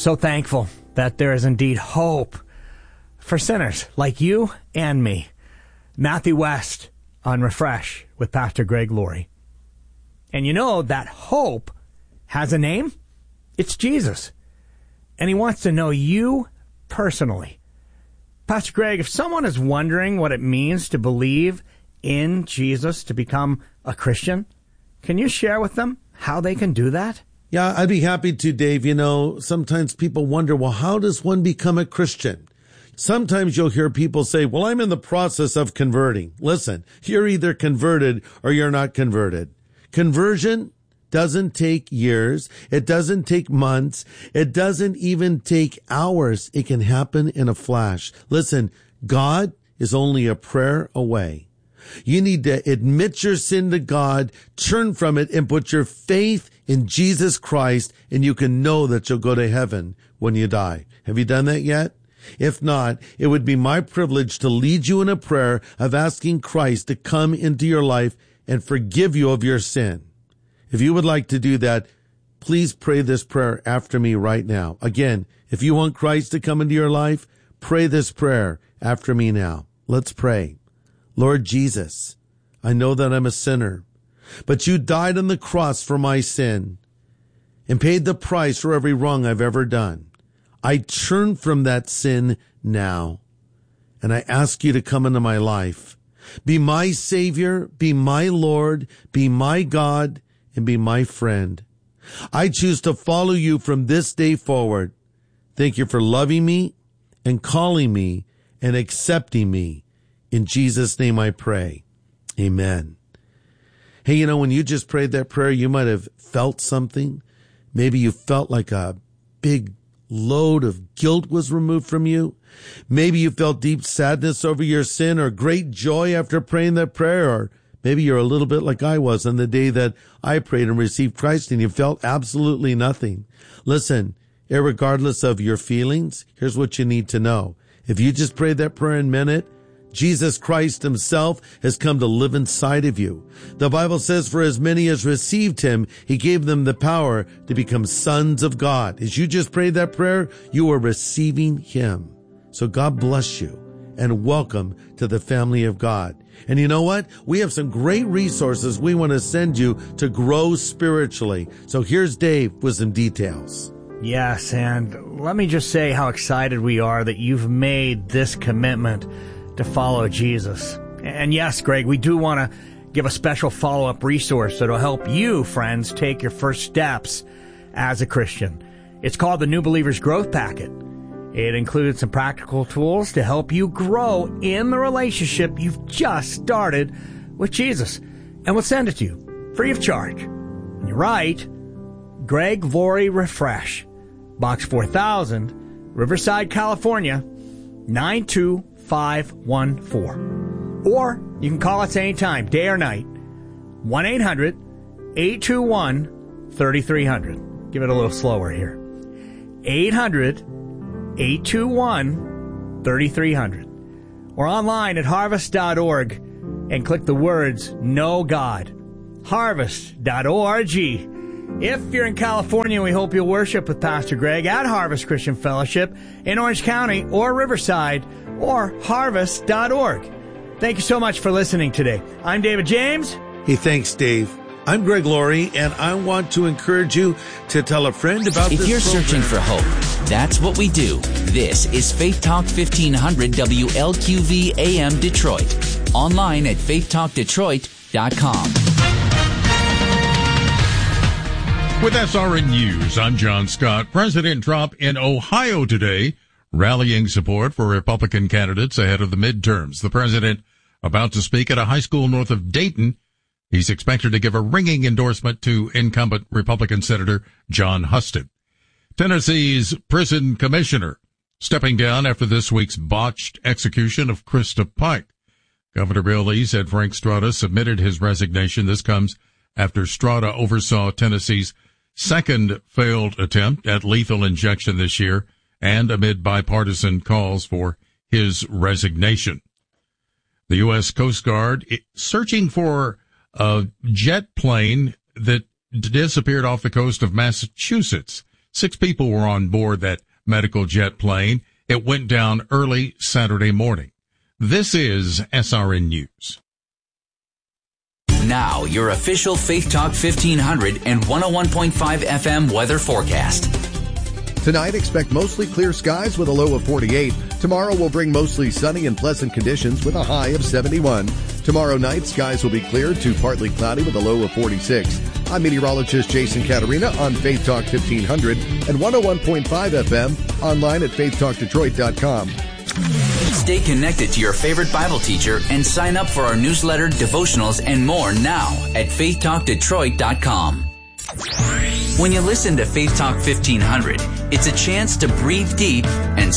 So thankful that there is indeed hope for sinners like you and me. Matthew West on Refresh with Pastor Greg Laurie. And you know that hope has a name? It's Jesus. And he wants to know you personally. Pastor Greg, if someone is wondering what it means to believe in Jesus, to become a Christian, can you share with them how they can do that? Yeah, I'd be happy to, Dave. You know, sometimes people wonder, well, how does one become a Christian? Sometimes you'll hear people say, well, I'm in the process of converting. Listen, you're either converted or you're not converted. Conversion doesn't take years. It doesn't take months. It doesn't even take hours. It can happen in a flash. Listen, God is only a prayer away. You need to admit your sin to God, turn from it, and put your faith in Jesus Christ, and you can know that you'll go to heaven when you die. Have you done that yet? If not, it would be my privilege to lead you in a prayer of asking Christ to come into your life and forgive you of your sin. If you would like to do that, please pray this prayer after me right now. Again, if you want Christ to come into your life, pray this prayer after me now. Let's pray. Lord Jesus, I know that I'm a sinner, but you died on the cross for my sin and paid the price for every wrong I've ever done. I turn from that sin now, and I ask you to come into my life. Be my Savior, be my Lord, be my God, and be my friend. I choose to follow you from this day forward. Thank you for loving me and calling me and accepting me. In Jesus' name I pray. Amen. Hey, you know, when you just prayed that prayer, you might have felt something. Maybe you felt like a big load of guilt was removed from you. Maybe you felt deep sadness over your sin or great joy after praying that prayer. Or maybe you're a little bit like I was on the day that I prayed and received Christ and you felt absolutely nothing. Listen, irregardless of your feelings, here's what you need to know. If you just prayed that prayer and meant it, Jesus Christ himself has come to live inside of you. The Bible says, for as many as received him, he gave them the power to become sons of God. As you just prayed that prayer, you are receiving him. So God bless you and welcome to the family of God. And you know what? We have some great resources we want to send you to grow spiritually. So here's Dave with some details. Yes, and let me just say how excited we are that you've made this commitment to follow Jesus. And yes, Greg, we do want to give a special follow-up resource that'll help you, friends, take your first steps as a Christian. It's called the New Believer's Growth Packet. It includes some practical tools to help you grow in the relationship you've just started with Jesus. And we'll send it to you free of charge. And you're right, Greg Laurie Refresh, Box 4000, Riverside, California, 92514. Or you can call us anytime, day or night, 1-800-821-3300. Give it a little slower here. 800-821-3300. Or online at harvest.org and click the words Know God. Harvest.org. If you're in California, we hope you'll worship with Pastor Greg at Harvest Christian Fellowship in Orange County or Riverside or harvest.org. Thank you so much for listening today. I'm David James. Hey, thanks, Dave. I'm Greg Laurie, and I want to encourage you to tell a friend about this program. If you're searching for hope, that's what we do. This is Faith Talk 1500 WLQV AM Detroit. Online at faithtalkdetroit.com. With SRN News, I'm John Scott. President Trump in Ohio today, rallying support for Republican candidates ahead of the midterms. The president about to speak at a high school north of Dayton. He's expected to give a ringing endorsement to incumbent Republican Senator John Husted. Tennessee's prison commissioner stepping down after this week's botched execution of Krista Pike. Governor Bill Lee said Frank Strada submitted his resignation. This comes after Strada oversaw Tennessee's second failed attempt at lethal injection this year and amid bipartisan calls for his resignation. The U.S. Coast Guard searching for a jet plane that disappeared off the coast of Massachusetts. 6 people were on board that medical jet plane. It went down early Saturday morning. This is SRN News. Now, your official Faith Talk 1500 and 101.5 FM weather forecast. Tonight, expect mostly clear skies with a low of 48. Tomorrow will bring mostly sunny and pleasant conditions with a high of 71. Tomorrow night, skies will be cleared to partly cloudy with a low of 46. I'm meteorologist Jason Catarina on Faith Talk 1500 and 101.5 FM, online at faithtalkdetroit.com. Stay connected to your favorite Bible teacher and sign up for our newsletter, devotionals, and more now at faithtalkdetroit.com. When you listen to Faith Talk 1500, it's a chance to breathe deep and